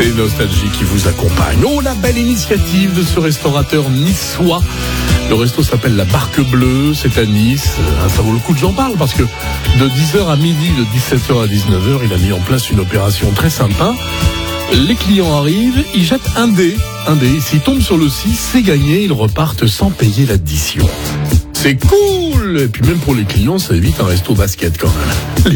C'est Nostalgie qui vous accompagne. Oh, la belle initiative de ce restaurateur niçois. Le resto s'appelle La Barque Bleue, c'est à Nice. Ça vaut le coup que j'en parle parce que de 10h à midi, de 17h à 19h, il a mis en place une opération très sympa. Les clients arrivent, ils jettent un dé. S'ils tombent sur le 6, c'est gagné, ils repartent sans payer l'addition. C'est cool! Et puis même pour les clients, ça évite un resto basket quand même.